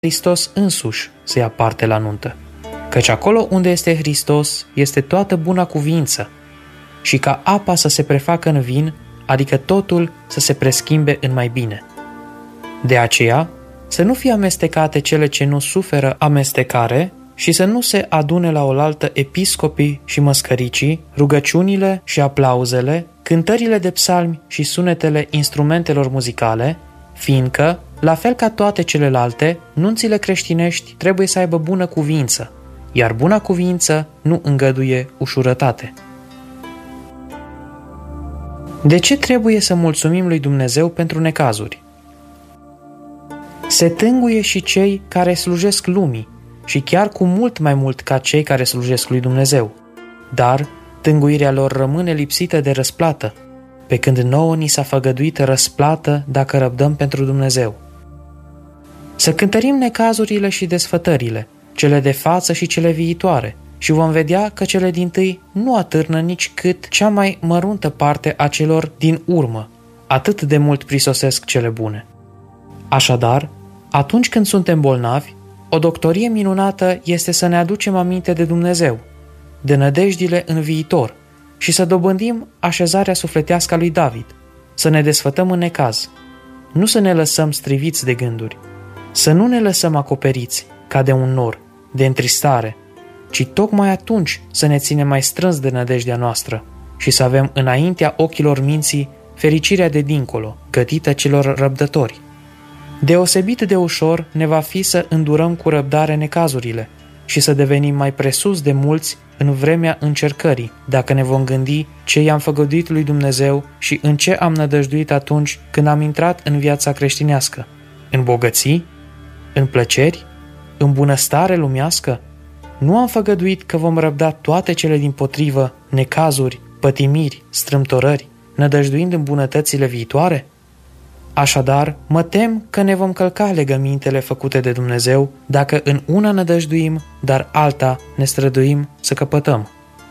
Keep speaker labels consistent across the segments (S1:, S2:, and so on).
S1: Hristos însuși să ia parte la nuntă. Căci acolo unde este Hristos este toată buna cuvință și ca apa să se prefacă în vin, adică totul să se preschimbe în mai bine. De aceea, să nu fie amestecate cele ce nu suferă amestecare și să nu se adune la oaltă episcopii și măscăricii, rugăciunile și aplauzele, cântările de psalmi și sunetele instrumentelor muzicale, fiindcă, la fel ca toate celelalte, nunțile creștinești trebuie să aibă bună cuvință, iar buna cuvință nu îngăduie ușurătate. De ce trebuie să mulțumim lui Dumnezeu pentru necazuri? Se tânguie și cei care slujesc lumii și chiar cu mult mai mult ca cei care slujesc lui Dumnezeu, dar tânguirea lor rămâne lipsită de răsplată, pe când nouă ni s-a făgăduit răsplată dacă răbdăm pentru Dumnezeu. Să cântărim necazurile și desfătările, cele de față și cele viitoare, și vom vedea că cele dintâi nu atârnă nici cât cea mai măruntă parte a celor din urmă, atât de mult prisosesc cele bune. Așadar, atunci când suntem bolnavi, o doctorie minunată este să ne aducem aminte de Dumnezeu, de nădejdile în viitor și să dobândim așezarea sufletească a lui David, să ne desfătăm în necaz, nu să ne lăsăm striviți de gânduri, să nu ne lăsăm acoperiți ca de un nor, de întristare, ci tocmai atunci să ne ținem mai strâns de nădejdea noastră și să avem înaintea ochilor minții fericirea de dincolo, gătită celor răbdători. Deosebit de ușor ne va fi să îndurăm cu răbdare necazurile și să devenim mai presus de mulți în vremea încercării, dacă ne vom gândi ce i-am făgăduit lui Dumnezeu și în ce am nădăjduit atunci când am intrat în viața creștinească, în bogății, în plăceri, în bunăstare lumească. Nu am făgăduit că vom răbda toate cele dimpotrivă, necazuri, pătimiri, strâmtorări, nădăjduind în bunătățile viitoare? Așadar, mă tem că ne vom călca legămintele făcute de Dumnezeu dacă în una nădăjduim, dar alta ne străduim să căpătăm.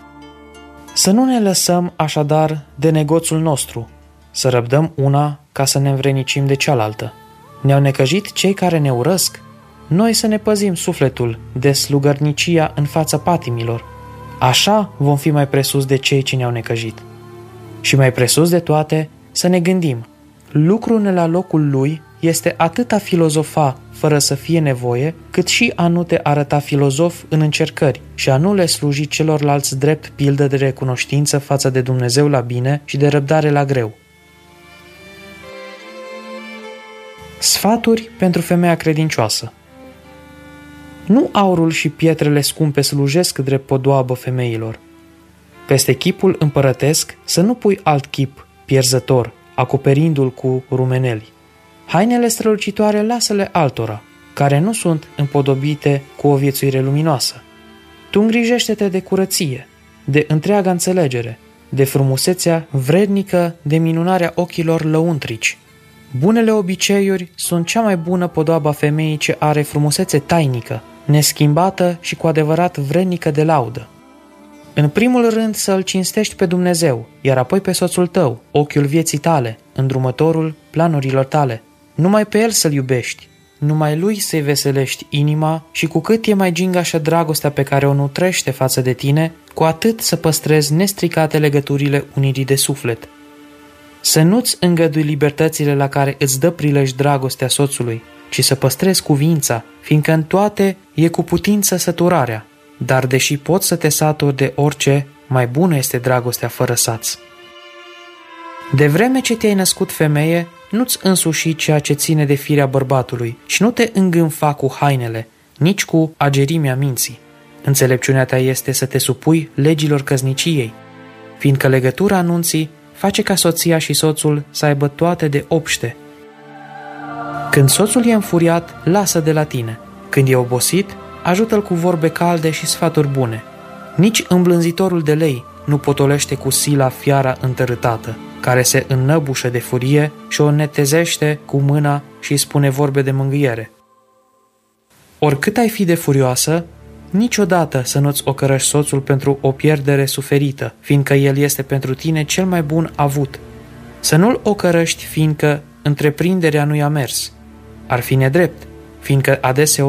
S1: Să nu ne lăsăm așadar de negoțul nostru, să răbdăm una ca să ne învrednicim de cealaltă. Ne-au necăjit cei care ne urăsc, noi să ne păzim sufletul de slugărnicia în fața patimilor. Așa vom fi mai presus de cei ce ne-au necăjit. Și mai presus de toate, să ne gândim, lucrul la locul lui este atât a filozofa fără să fie nevoie, cât și a nu te arăta filozof în încercări și a nu le sluji celorlalți drept pildă de recunoștință față de Dumnezeu la bine și de răbdare la greu. Sfaturi pentru femeia credincioasă. Nu aurul și pietrele scumpe slujesc drept podoabă femeilor. Peste chipul împărătesc să nu pui alt chip pierzător, acoperindu-l cu rumeneli. Hainele strălucitoare lasă-le altora, care nu sunt împodobite cu o viețuire luminoasă. Tu îngrijește-te de curăție, de întreaga înțelegere, de frumusețea vrednică de minunarea ochilor lăuntrici. Bunele obiceiuri sunt cea mai bună podoabă a femeii ce are frumusețe tainică, neschimbată și cu adevărat vrednică de laudă. În primul rând să îl cinstești pe Dumnezeu, iar apoi pe soțul tău, ochiul vieții tale, îndrumătorul planurilor tale. Numai pe el să-l iubești, numai lui să-i veselești inima și cu cât e mai gingașă dragostea pe care o nutrește față de tine, cu atât să păstrezi nestricate legăturile unirii de suflet. Să nu-ți îngădui libertățile la care îți dă prilej dragostea soțului, ci să păstrezi cuvința, fiindcă în toate e cu putință săturarea, dar deși poți să te saturi de orice, mai bună este dragostea fără saț. De vreme ce te-ai născut femeie, nu-ți însuși ceea ce ține de firea bărbatului și nu te îngânfa cu hainele, nici cu agerimea minții. Înțelepciunea ta este să te supui legilor căsniciei, fiindcă legătura anunții face ca soția și soțul să aibă toate de obște. Când soțul e înfuriat, lasă de la tine. Când e obosit, ajută-l cu vorbe calde și sfaturi bune. Nici îmblânzitorul de lei nu potolește cu sila fiara întărâtată, care se înnăbușă de furie și o netezește cu mâna și îi spune vorbe de mângâiere. Oricât ai fi de furioasă, niciodată să nu-ți ocărăști soțul pentru o pierdere suferită, fiindcă el este pentru tine cel mai bun avut. Să nu-l ocărăști fiindcă întreprinderea nu i-a mers. Ar fi nedrept, fiindcă adeseori